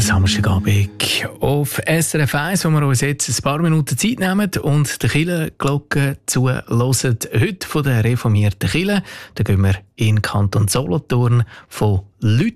Samstagabend auf SRF 1, wo wir uns jetzt ein paar Minuten Zeit nehmen und die Kirchenglocke zuhören. Heute von der reformierten Kirche. Da gehen wir in Kanton Solothurn von Leuten